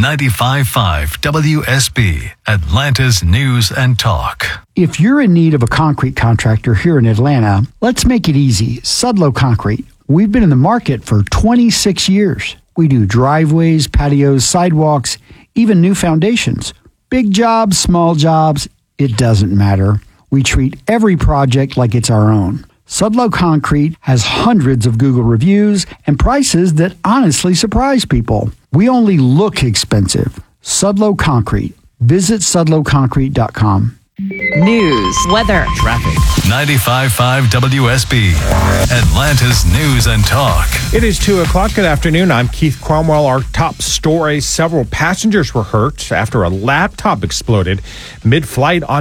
95.5 WSB, Atlanta's News and Talk. If you're in need of a concrete contractor here in Atlanta, let's make it easy. Sudlow Concrete. We've been in the market for 26 years. We do driveways, patios, sidewalks, even new foundations. Big jobs, small jobs, it doesn't matter. We treat every project like it's our own. Sudlow Concrete has hundreds of Google reviews and prices that honestly surprise people. We only look expensive. Sudlow Concrete. Visit sudlowconcrete.com. News, weather, traffic. 95.5 WSB, Atlanta's News and Talk. It is 2 o'clock. Good afternoon. I'm Keith Cromwell. Our top story. Several passengers were hurt after a laptop exploded mid-flight on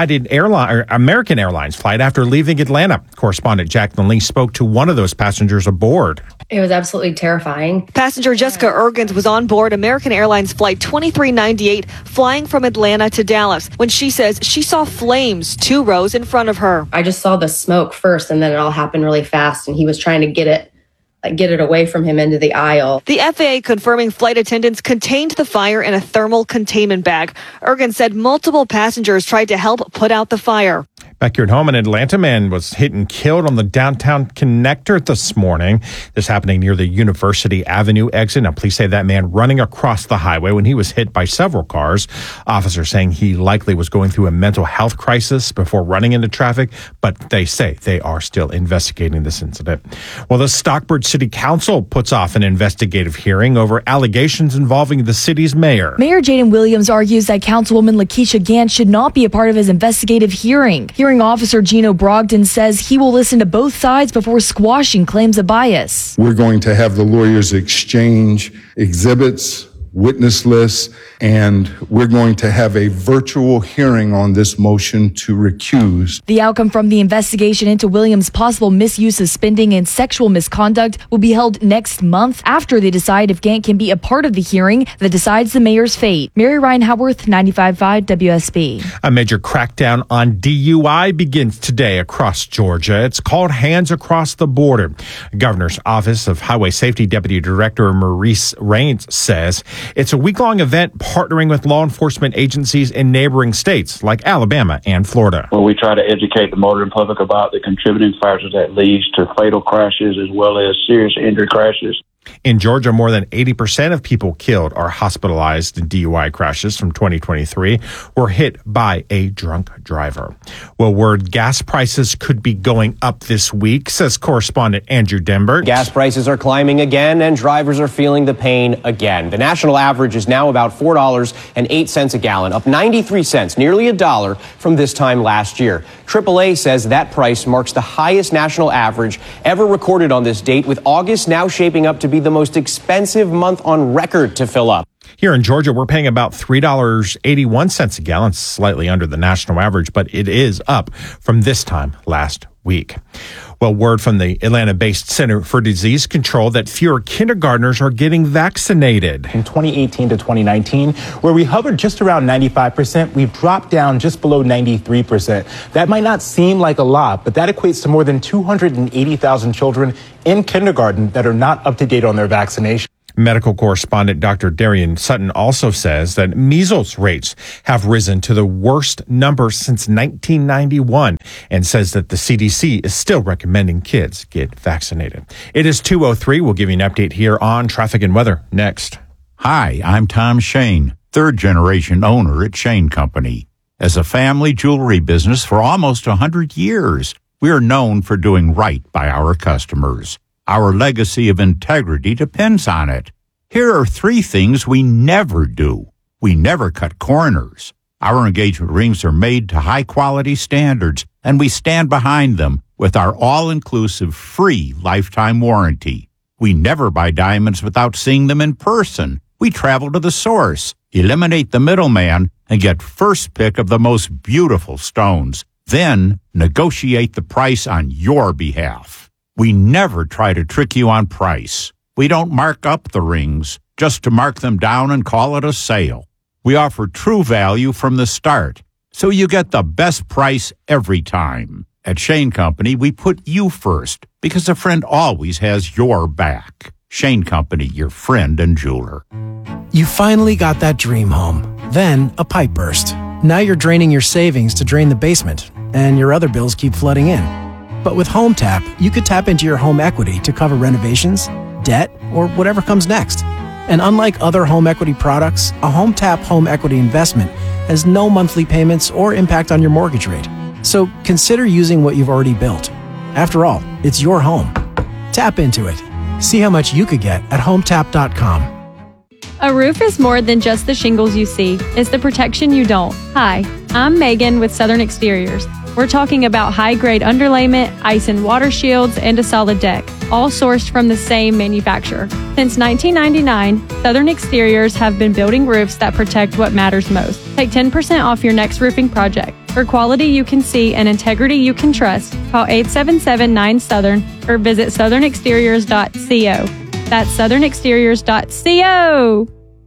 a American Airlines flight after leaving Atlanta. Correspondent Jacqueline Lee spoke to one of those passengers aboard. It was absolutely terrifying. Passenger Jessica Ergens was on board American Airlines Flight 2398 flying from Atlanta to Dallas when she says she saw flames 2 rows in front of her. I just saw the smoke first, and then it all happened really fast, and he was trying to get it away from him into the aisle. The FAA confirming flight attendants contained the fire in a thermal containment bag. Ergens said multiple passengers tried to help put out the fire. Back here at home, an Atlanta man was hit and killed on the downtown connector this morning. This happening near the University Avenue exit. Now, police say that man running across the highway when he was hit by several cars. Officers saying he likely was going through a mental health crisis before running into traffic, but they say they are still investigating this incident. Well, the Stockbridge City Council puts off an investigative hearing over allegations involving the city's mayor. Mayor Jaden Williams argues that Councilwoman Lakeisha Gant should not be a part of his investigative hearing. Hearing officer Gino Brogdon says he will listen to both sides before squashing claims of bias. We're going to have the lawyers exchange exhibits, witness lists, and we're going to have a virtual hearing on this motion to recuse. The outcome from the investigation into Williams' possible misuse of spending and sexual misconduct will be held next month after they decide if Gant can be a part of the hearing that decides the mayor's fate. Mary Ryan Howarth, 95.5 WSB. A major crackdown on DUI begins today across Georgia. It's called Hands Across the Border. Governor's Office of Highway Safety Deputy Director Maurice Raines says it's a week-long event partnering with law enforcement agencies in neighboring states like Alabama and Florida. Well, we try to educate the motoring public about the contributing factors that leads to fatal crashes as well as serious injury crashes. In Georgia, more than 80% of people killed or hospitalized in DUI crashes from 2023 were hit by a drunk driver. Well, word gas prices could be going up this week, says correspondent Andrew Denberg. Gas prices are climbing again, and drivers are feeling the pain again. The national average is now about $4.08 a gallon, up 93 cents, nearly $1 from this time last year. AAA says that price marks the highest national average ever recorded on this date, with August now shaping up to be the most expensive month on record to fill up. Here in Georgia, we're paying about $3.81 a gallon, slightly under the national average, but it is up from this time last week. Well, word from the Atlanta-based Center for Disease Control that fewer kindergartners are getting vaccinated. From 2018 to 2019, where we hovered just around 95%, we've dropped down just below 93%. That might not seem like a lot, but that equates to more than 280,000 children in kindergarten that are not up to date on their vaccination. Medical correspondent Dr. Darian Sutton also says that measles rates have risen to the worst number since 1991 and says that the CDC is still recommending kids get vaccinated. It is 2:03. We'll give you an update here on traffic and weather next. Hi, I'm Tom Shane, third-generation owner at Shane Company. As a family jewelry business for almost 100 years, we are known for doing right by our customers. Our legacy of integrity depends on it. Here are 3 things we never do. We never cut corners. Our engagement rings are made to high-quality standards, and we stand behind them with our all-inclusive free lifetime warranty. We never buy diamonds without seeing them in person. We travel to the source, eliminate the middleman, and get first pick of the most beautiful stones. Then negotiate the price on your behalf. We never try to trick you on price. We don't mark up the rings just to mark them down and call it a sale. We offer true value from the start, so you get the best price every time. At Shane Company, we put you first because a friend always has your back. Shane Company, your friend and jeweler. You finally got that dream home. Then a pipe burst. Now you're draining your savings to drain the basement, and your other bills keep flooding in. But with Home Tap, you could tap into your home equity to cover renovations, debt, or whatever comes next. And unlike other home equity products, a Home Tap home equity investment has no monthly payments or impact on your mortgage rate. So consider using what you've already built. After all, it's your home. Tap into it. See how much you could get at HomeTap.com. A roof is more than just the shingles you see. It's the protection you don't. Hi, I'm Megan with Southern Exteriors. We're talking about high-grade underlayment, ice and water shields, and a solid deck, all sourced from the same manufacturer. Since 1999, Southern Exteriors have been building roofs that protect what matters most. Take 10% off your next roofing project. For quality you can see and integrity you can trust, call 877-9-SOUTHERN or visit southernexteriors.co. That's southernexteriors.co.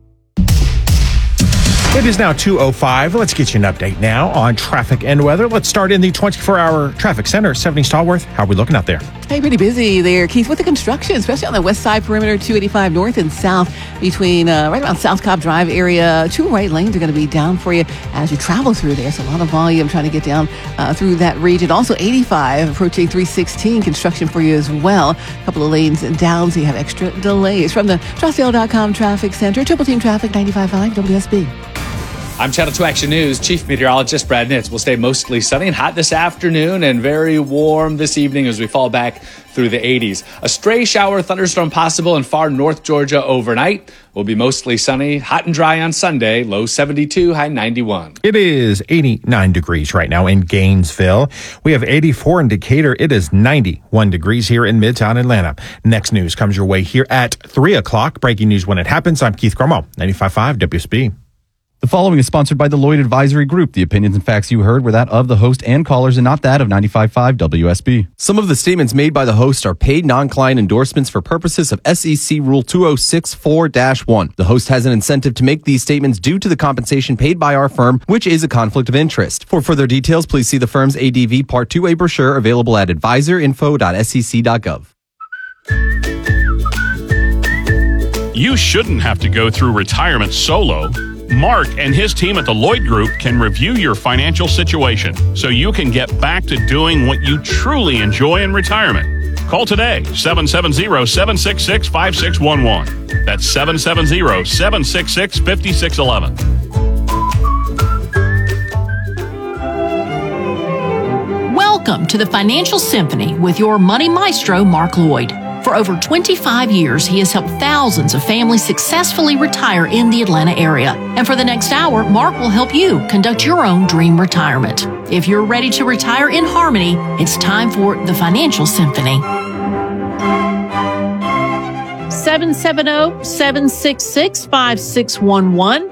It is now 2:05. Let's get you an update now on traffic and weather. Let's start in the 24-hour traffic center. Stephanie Stallworth, how are we looking out there? Hey, pretty busy there, Keith, with the construction, especially on the west side perimeter, 285 north and south between right around South Cobb Drive area. 2 right lanes are going to be down for you as you travel through there. So a lot of volume trying to get down through that region. Also 85 approaching 316, construction for you as well. A couple of lanes down, so you have extra delays. From the Trustdale.com Traffic Center, Triple Team Traffic 95.5 WSB. I'm Channel 2 Action News Chief Meteorologist Brad Nitz. We'll stay mostly sunny and hot this afternoon and very warm this evening as we fall back through the 80s. A stray shower thunderstorm possible in far north Georgia overnight. Will be mostly sunny, hot and dry on Sunday, low 72, high 91. It is 89 degrees right now in Gainesville. We have 84 in Decatur. It is 91 degrees here in Midtown Atlanta. Next news comes your way here at 3 o'clock. Breaking news when it happens. I'm Keith Cromwell, 95.5 WSB. The following is sponsored by the Lloyd Advisory Group. The opinions and facts you heard were that of the host and callers and not that of 95.5 WSB. Some of the statements made by the host are paid non-client endorsements for purposes of SEC Rule 2064-1. The host has an incentive to make these statements due to the compensation paid by our firm, which is a conflict of interest. For further details, please see the firm's ADV Part 2A brochure available at advisorinfo.sec.gov. You shouldn't have to go through retirement solo. Mark and his team at the Lloyd Group can review your financial situation so you can get back to doing what you truly enjoy in retirement. Call today, 770-766-5611. That's 770-766-5611. Welcome to the Financial Symphony with your money maestro, Mark Lloyd. For over 25 years, he has helped thousands of families successfully retire in the Atlanta area. And for the next hour, Mark will help you conduct your own dream retirement. If you're ready to retire in harmony, it's time for the Financial Symphony. 770-766-5611.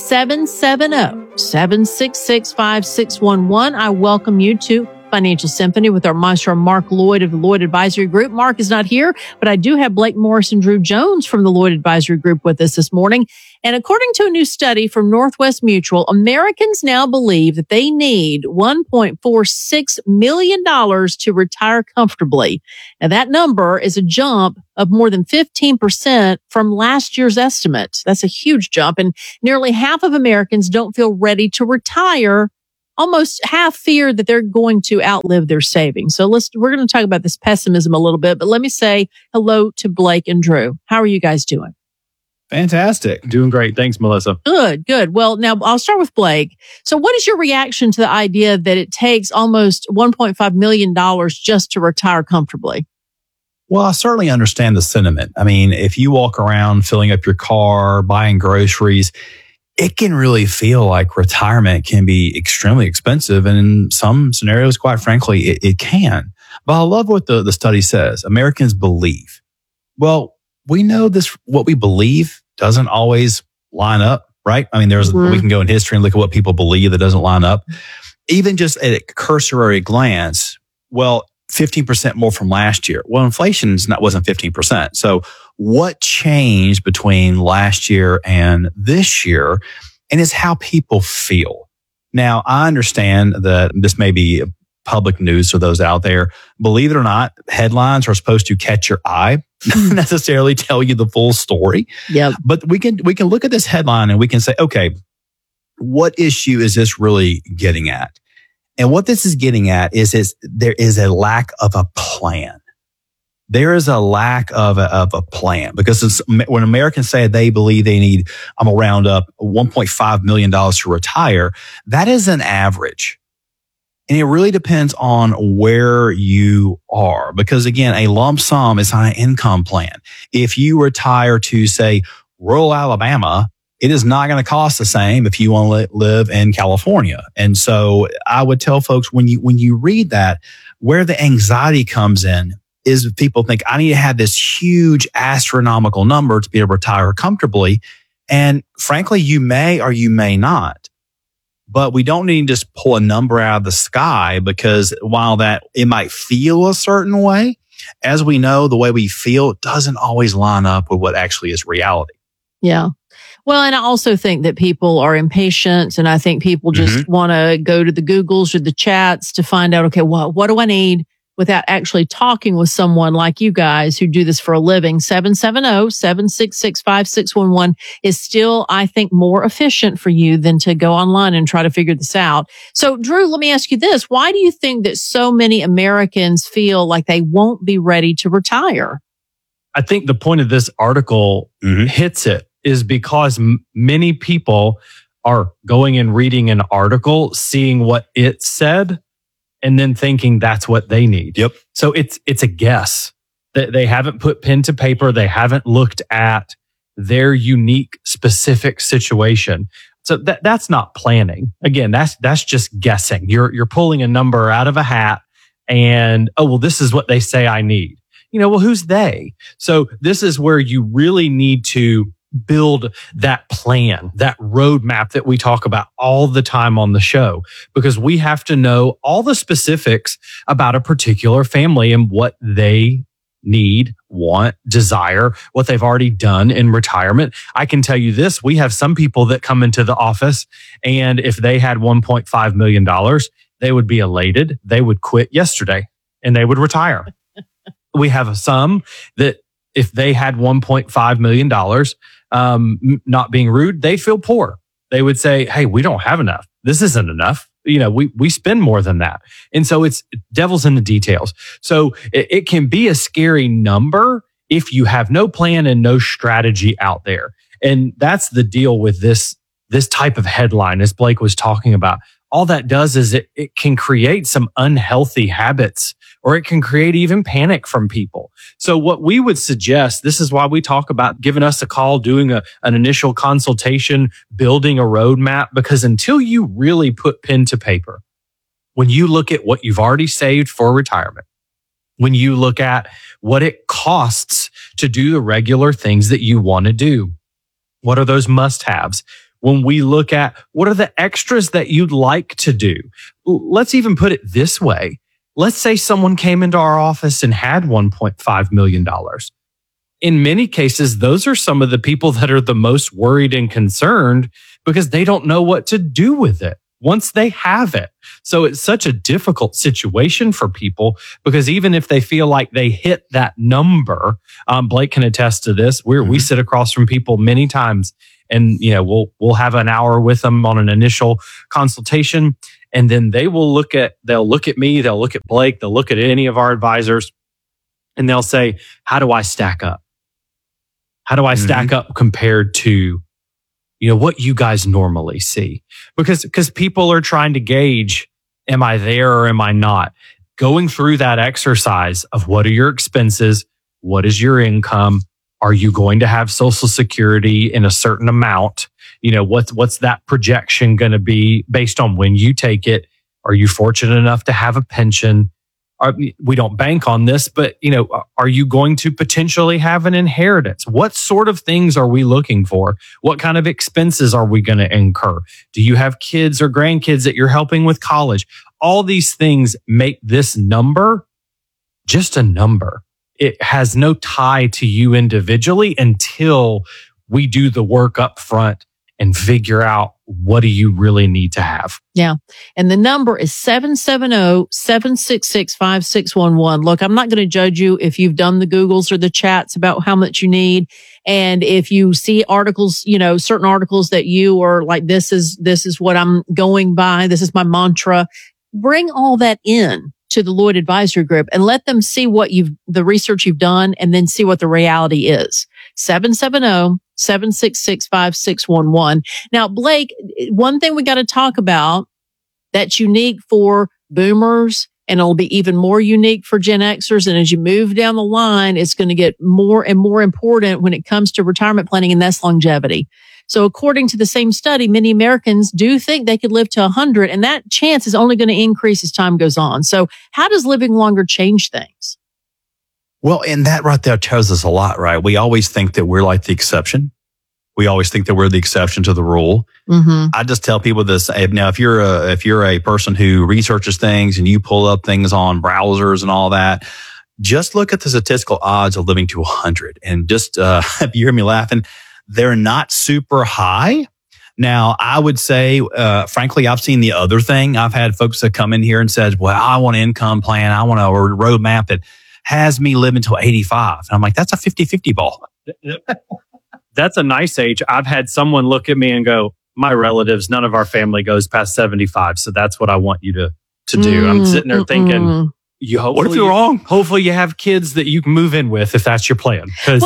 770-766-5611. I welcome you to Financial Symphony with our maestro Mark Lloyd of the Lloyd Advisory Group. Mark is not here, but I do have Blake Morris and Drew Jones from the Lloyd Advisory Group with us this morning. And according to a new study from Northwest Mutual, Americans now believe that they need $1.46 million to retire comfortably. Now that number is a jump of more than 15% from last year's estimate. That's a huge jump. And nearly half of Americans don't feel ready to retire. Almost half fear that they're going to outlive their savings. So we're going to talk about this pessimism a little bit, but let me say hello to Blake and Drew. How are you guys doing? Fantastic. Doing great. Thanks, Melissa. Good. Well, now I'll start with Blake. So what is your reaction to the idea that it takes almost $1.5 million just to retire comfortably? Well, I certainly understand the sentiment. I mean, if you walk around filling up your car, buying groceries, it can really feel like retirement can be extremely expensive. And in some scenarios, quite frankly, it can. But I love what the study says. Americans believe. Well, we know this, what we believe doesn't always line up, right? I mean, we can go in history and look at what people believe that doesn't line up. Even just at a cursory glance, well, 15% more from last year. Well, inflation wasn't 15%. So what changed between last year and this year? And it's how people feel. Now, I understand that this may be public news for those out there. Believe it or not, headlines are supposed to catch your eye, not necessarily tell you the full story. Yep. But we can look at this headline and we can say, okay, what issue is this really getting at? And what this is getting at is there is a lack of a plan. There is a lack of a plan, because when Americans say they believe they need, I'm going to round up $1.5 million to retire, that is an average. And it really depends on where you are, because again, a lump sum is not an income plan. If you retire to, say, rural Alabama, it is not going to cost the same if you want to live in California. And so I would tell folks, when you read that, where the anxiety comes in is people think, I need to have this huge astronomical number to be able to retire comfortably. And frankly, you may or you may not. But we don't need to just pull a number out of the sky, because while that it might feel a certain way, as we know, the way we feel doesn't always line up with what actually is reality. Yeah. Well, and I also think that people are impatient, and I think people just want to go to the Googles or the chats to find out, okay, what do I need, without actually talking with someone like you guys who do this for a living. 770-766-5611 is still, I think, more efficient for you than to go online and try to figure this out. So, Drew, let me ask you this. Why do you think that so many Americans feel like they won't be ready to retire? I think the point of this article hits it, is because many people are going and reading an article, seeing what it said, and then thinking that's what they need. Yep. So it's a guess. They haven't put pen to paper. They haven't looked at their unique, specific situation. So that's not planning. Again, that's just guessing. You're pulling a number out of a hat, and this is what they say I need. Who's they? So this is where you really need to build that plan, that roadmap that we talk about all the time on the show, because we have to know all the specifics about a particular family and what they need, want, desire, what they've already done in retirement. I can tell you this, we have some people that come into the office, and if they had $1.5 million, they would be elated. They would quit yesterday and they would retire. We have some that if they had $1.5 million, not being rude, they feel poor. They would say, hey, we don't have enough. This isn't enough. We spend more than that. And so it's devil's in the details. So it can be a scary number if you have no plan and no strategy out there. And that's the deal with this type of headline, as Blake was talking about. All that does is it can create some unhealthy habits, or it can create even panic from people. So what we would suggest, this is why we talk about giving us a call, doing an initial consultation, building a roadmap, because until you really put pen to paper, when you look at what you've already saved for retirement, when you look at what it costs to do the regular things that you want to do, what are those must-haves? When we look at what are the extras that you'd like to do, let's even put it this way. Let's say someone came into our office and had $1.5 million. In many cases, those are some of the people that are the most worried and concerned, because they don't know what to do with it once they have it. So it's such a difficult situation for people, because even if they feel like they hit that number, Blake can attest to this. We sit across from people many times, and we'll have an hour with them on an initial consultation, and then they'll look at me, they'll look at Blake, they'll look at any of our advisors, and they'll say, how do I stack up? How do I stack up compared to what you guys normally see? Because people are trying to gauge, am I there or am I not? Going through that exercise of what are your expenses? What is your income? Are you going to have Social Security in a certain amount? What's that projection going to be based on when you take it? Are you fortunate enough to have a pension? We don't bank on this, but are you going to potentially have an inheritance? What sort of things are we looking for? What kind of expenses are we going to incur? Do you have kids or grandkids that you're helping with college? All these things make this number just a number. It has no tie to you individually until we do the work up front and figure out what do you really need to have? Yeah. And the number is 770-766-5611. Look, I'm not going to judge you if you've done the Googles or the chats about how much you need. And if you see articles, certain articles that you are like, this is what I'm going by. This is my mantra. Bring all that in to the Lloyd Advisory Group and let them see the research you've done, and then see what the reality is. 770-766-5611. Now, Blake, one thing we got to talk about that's unique for boomers, and it'll be even more unique for Gen Xers. And as you move down the line, it's going to get more and more important when it comes to retirement planning, and that's longevity. So according to the same study, many Americans do think they could live to 100, and that chance is only going to increase as time goes on. So how does living longer change things? Well, and that right there tells us a lot, right? We always think that we're like the exception. We always think that we're the exception to the rule. Mm-hmm. I just tell people this. Now, if you're a person who researches things and you pull up things on browsers and all that, just look at the statistical odds of living to 100. And just, if you hear me laughing, they're not super high. Now, I would say, frankly, I've seen the other thing. I've had folks that come in here and said, well, I want an income plan. I want a roadmap that has me live until 85. And I'm like, that's a 50-50 ball. That's a nice age. I've had someone look at me and go, my relatives, none of our family goes past 75. So that's what I want you to do. I'm sitting there thinking, what if you're wrong? Hopefully you have kids that you can move in with if that's your plan. Because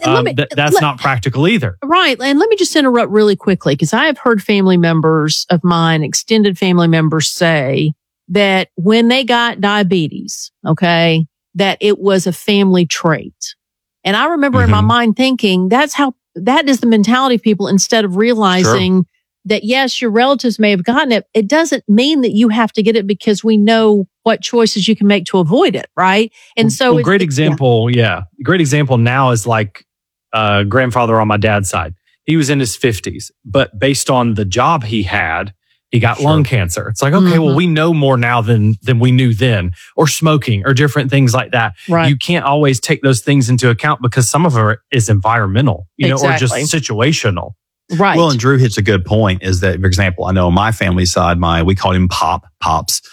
that's not practical either. Right. And let me just interrupt really quickly, because I have heard family members of mine, extended family members, say that when they got diabetes, okay, that it was a family trait. And I remember in my mind thinking that is the mentality of people, instead of realizing that, yes, your relatives may have gotten it. It doesn't mean that you have to get it, because we know what choices you can make to avoid it. Right. And so great example. Yeah. Great example now is like grandfather on my dad's side. He was in his 50s, but based on the job he had, he got lung cancer. It's like, okay, well, we know more now than we knew then, or smoking or different things like that. Right. You can't always take those things into account, because some of it is environmental, or just situational. Right. Well, and Drew hits a good point, is that, for example, I know on my family side, we called him Pops.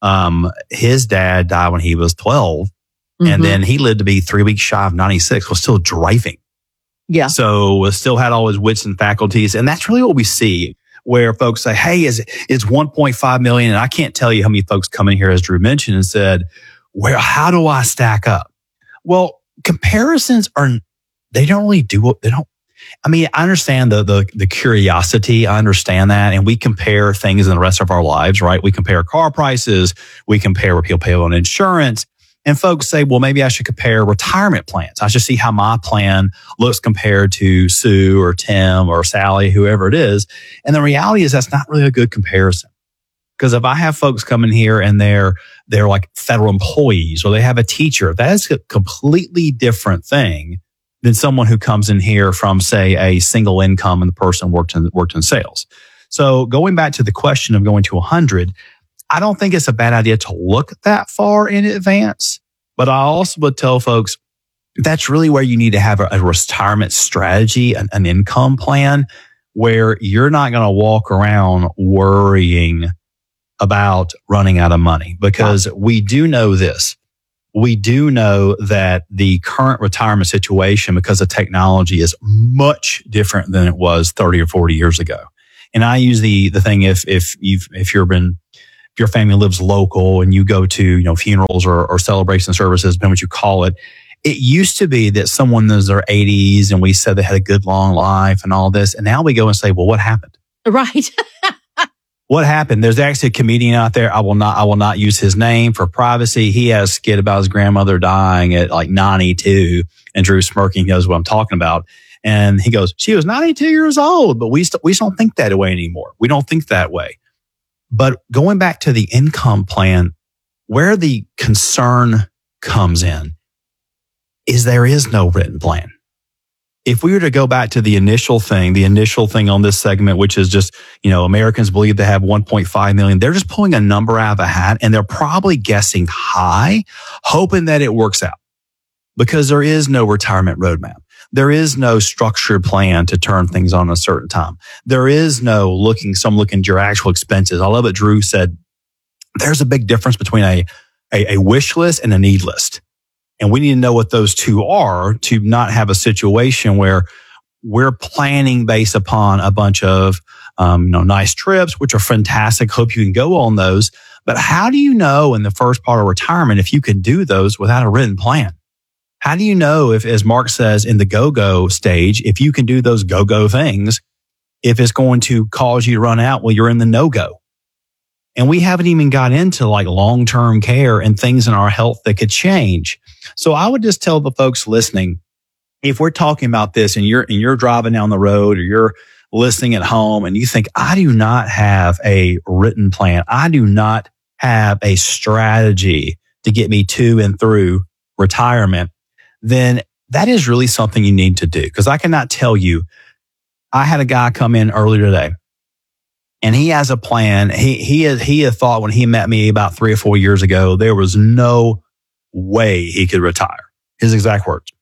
His dad died when he was 12, and then he lived to be 3 weeks shy of 96, was still driving. Yeah. So still had all his wits and faculties. And that's really what we see, where folks say, hey, it's 1.5 million. And I can't tell you how many folks come in here, as Drew mentioned, and said, well, how do I stack up? Well, comparisons they don't really do what they don't. I mean, I understand the curiosity. I understand that. And we compare things in the rest of our lives, right? We compare car prices. We compare what people pay on insurance. And folks say, well, maybe I should compare retirement plans. I should see how my plan looks compared to Sue or Tim or Sally, whoever it is. And the reality is that's not really a good comparison. Because if I have folks come in here and they're like federal employees, or they have a teacher, that is a completely different thing than someone who comes in here from, say, a single income and the person worked in sales. So going back to the question of going to 100, I don't think it's a bad idea to look that far in advance, but I also would tell folks that's really where you need to have a retirement strategy, an income plan, where you're not going to walk around worrying about running out of money, because we do know this. We do know that the current retirement situation, because of technology, is much different than it was 30 or 40 years ago. And I use the thing, if your family lives local and you go to, funerals or celebration services, depending what you call it. It used to be that someone in their 80s and we said they had a good long life and all this. And now we go and say, well, what happened? Right. What happened? There's actually a comedian out there. I will not use his name for privacy. He has a skit about his grandmother dying at like 92, and Drew smirking, knows what I'm talking about. And he goes, she was 92 years old, but we don't think that way anymore. We don't think that way. But going back to the income plan, where the concern comes in is there is no written plan. If we were to go back to the initial thing on this segment, which is just, Americans believe they have 1.5 million. They're just pulling a number out of a hat, and they're probably guessing high, hoping that it works out, because there is no retirement roadmap. There is no structured plan to turn things on a certain time. There is no looking at your actual expenses. I love what Drew said. There's a big difference between a wish list and a need list. And we need to know what those two are to not have a situation where we're planning based upon a bunch of nice trips, which are fantastic. Hope you can go on those. But how do you know in the first part of retirement if you can do those without a written plan? How do you know if, as Mark says, in the go-go stage, if you can do those go-go things, if it's going to cause you to run out while you're in the no-go? And we haven't even got into like long-term care and things in our health that could change. So I would just tell the folks listening, if we're talking about this and you're driving down the road or you're listening at home and you think, I do not have a written plan, I do not have a strategy to get me to and through retirement, then that is really something you need to do. Because I cannot tell you, I had a guy come in earlier today and he has a plan. He had thought when he met me about 3 or 4 years ago, there was no way he could retire. His exact words.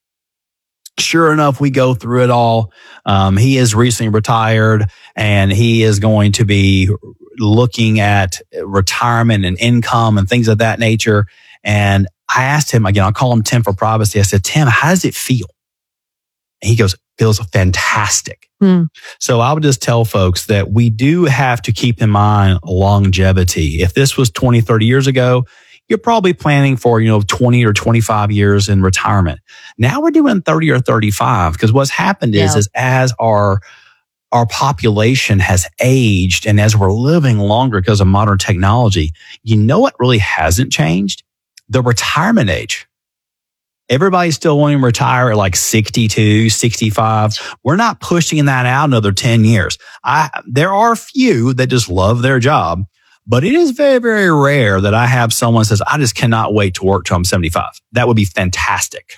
Sure enough, we go through it all. He is recently retired and he is going to be looking at retirement and income and things of that nature. And I asked him, again, I'll call him Tim for privacy. I said, Tim, how does it feel? And he goes, feels fantastic. So I would just tell folks that we do have to keep in mind longevity. If this was 20, 30 years ago, you're probably planning for, 20 or 25 years in retirement. Now we're doing 30 or 35 because what's happened is as our population has aged and as we're living longer because of modern technology, what really hasn't changed? The retirement age. Everybody's still wanting to retire at like 62, 65. We're not pushing that out another 10 years. There are a few that just love their job, but it is very, very rare that I have someone says, I just cannot wait to work till I'm 75. That would be fantastic.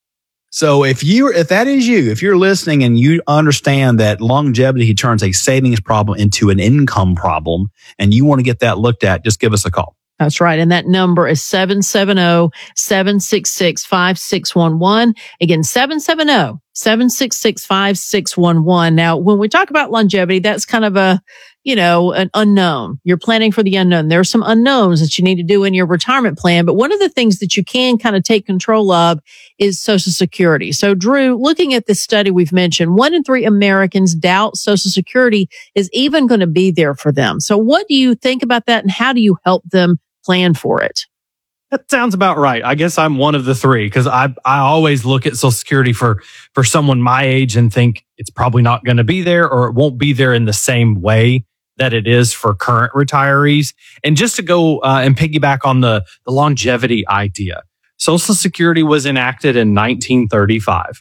So if that is you, if you're listening and you understand that longevity turns a savings problem into an income problem and you want to get that looked at, just give us a call. That's right. And that number is 770-766-5611. Again, 770-766-5611. Now, when we talk about longevity, that's kind of an unknown. You're planning for the unknown. There are some unknowns that you need to do in your retirement plan. But one of the things that you can kind of take control of is Social Security. So, Drew, looking at this study we've mentioned, 1 in 3 Americans doubt Social Security is even going to be there for them. So what do you think about that and how do you help them plan for it? That sounds about right. I guess I'm one of the 3 because I always look at Social Security for someone my age and think it's probably not going to be there or it won't be there in the same way that it is for current retirees. And just to go and piggyback on the longevity idea, Social Security was enacted in 1935.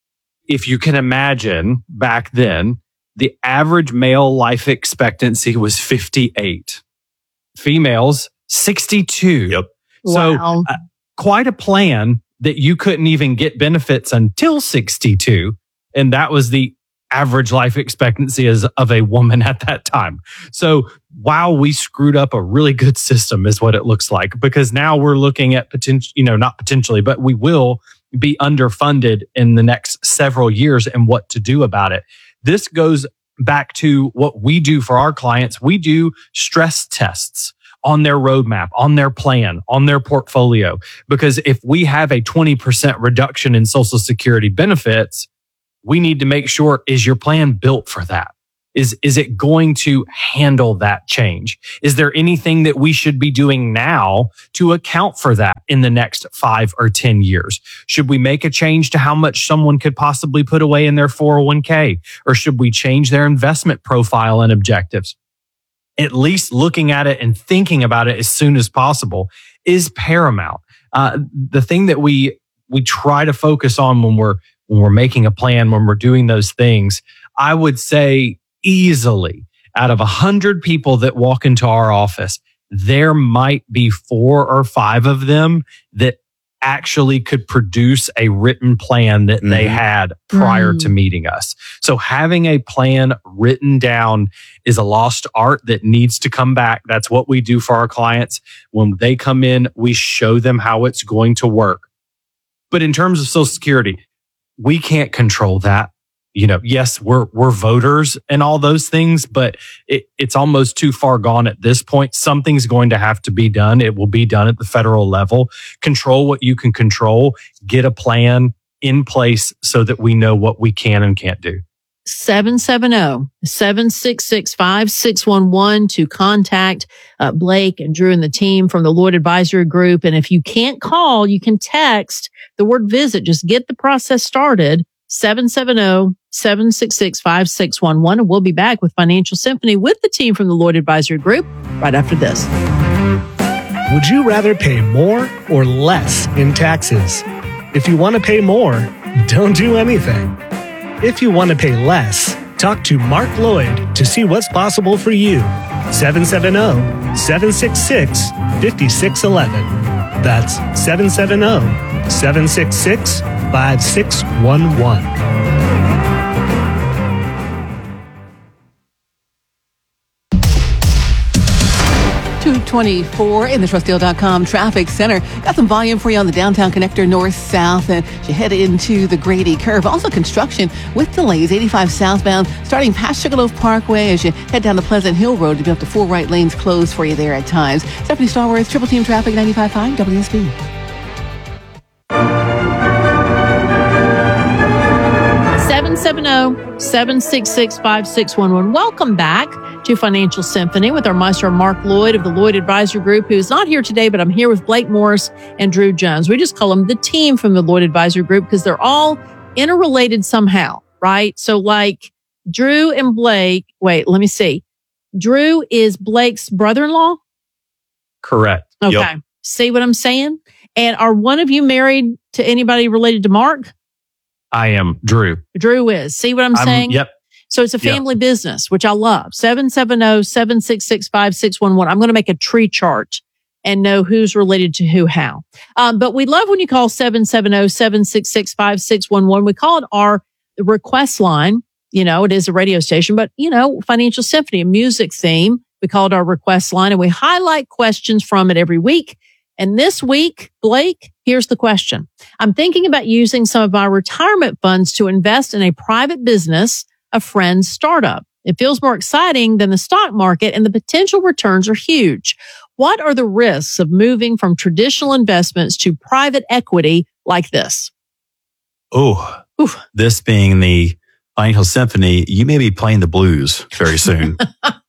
If you can imagine back then, the average male life expectancy was 58. Females, 62. Yep. So quite a plan that you couldn't even get benefits until 62. And that was the average life expectancy of a woman at that time. So wow, we screwed up a really good system is what it looks like, because now we're looking at not potentially, but we will be underfunded in the next several years and what to do about it. This goes back to what we do for our clients. We do stress tests on their roadmap, on their plan, on their portfolio. Because if we have a 20% reduction in Social Security benefits, we need to make sure, is your plan built for that? Is it going to handle that change? Is there anything that we should be doing now to account for that in the next 5 or 10 years? Should we make a change to how much someone could possibly put away in their 401k? Or should we change their investment profile and objectives? At least looking at it and thinking about it as soon as possible is paramount. The thing that we try to focus on when we're making a plan, when we're doing those things, I would say easily out of 100 people that walk into our office, there might be 4 or 5 of them that actually could produce a written plan that they had prior to meeting us. So having a plan written down is a lost art that needs to come back. That's what we do for our clients. When they come in, we show them how it's going to work. But in terms of Social Security, we can't control that. Yes, we're voters and all those things, but it's almost too far gone at this point. Something's going to have to be done. It will be done at the federal level. Control what you can control. Get a plan in place so that we know what we can and can't do. 770-766-5611 to contact Blake and Drew and the team from the Lloyd Advisory Group. And if you can't call, you can text the word visit. Just get the process started. 770-766-5611. And we'll be back with Financial Symphony with the team from the Lloyd Advisory Group right after this. Would you rather pay more or less in taxes? If you want to pay more, don't do anything. If you want to pay less, talk to Mark Lloyd to see what's possible for you. 770-766-5611. That's 770-766-5611. 224 in the TrustDeal.com traffic center. Got some volume for you on the downtown connector north-south and you head into the Grady Curve. Also construction with delays, 85 southbound, starting past Sugarloaf Parkway as you head down the Pleasant Hill Road to be up to 4 right lanes closed for you there at times. Stephanie Starworth, Triple Team Traffic, 95.5 WSB. 770-766-5611. Welcome back to Financial Symphony with our maestro Mark Lloyd of the Lloyd Advisory Group, who's not here today, but I'm here with Blake Morris and Drew Jones. We just call them the team from the Lloyd Advisory Group because they're all interrelated somehow, right? So like Drew and Blake, wait, let me see. Drew is Blake's brother-in-law? Correct. Okay. Yep. See what I'm saying? And are one of you married to anybody related to Mark? I am. Drew. Drew is. See what I'm saying? Yep. So it's a family business, which I love. 770-766-5611. I'm going to make a tree chart and know who's related to who, how. But we love when you call 770-766-5611. We call it our request line. It is a radio station, but Financial Symphony, a music theme. We call it our request line and we highlight questions from it every week. And this week, Blake, here's the question. I'm thinking about using some of my retirement funds to invest in a private business, a friend's startup. It feels more exciting than the stock market and the potential returns are huge. What are the risks of moving from traditional investments to private equity like this? Oh, this being the Financial Symphony, you may be playing the blues very soon.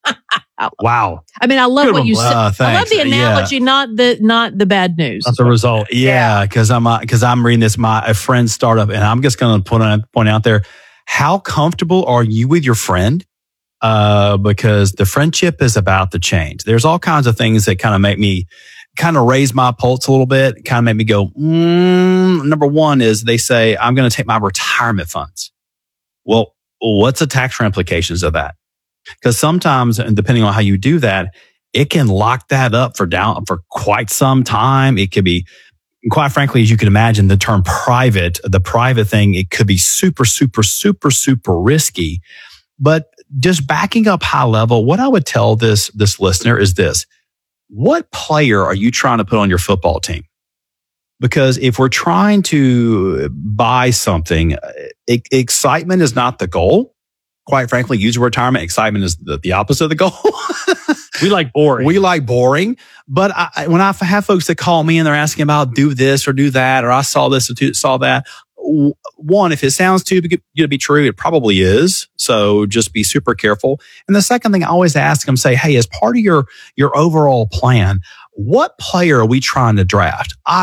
Wow. I mean, I love Good what one. you said. I love the analogy, not the bad news. That's the result. Yeah, because I'm reading this a friend's startup, and I'm just going to point out there, how comfortable are you with your friend? Because the friendship is about to change. There's all kinds of things that kind of make me kind of raise my pulse a little bit, kind of make me go, number one is they say, I'm going to take my retirement funds. Well, what's the tax ramifications of that? Because sometimes, and depending on how you do that, it can lock that up for quite some time. It could be, quite frankly, as you can imagine, the term private, the private thing, it could be super, super, super, super risky. But just backing up high level, what I would tell this listener is this. What player are you trying to put on your football team? Because if we're trying to buy something, excitement is not the goal. Quite frankly, user retirement, excitement is the opposite of the goal. We like boring. But when I have folks that call me and they're asking about do this or do that, or I saw this or saw that, one, if it sounds too good to be true, it probably is. So just be super careful. And the second thing I always ask them, say, hey, as part of your overall plan, what player are we trying to draft?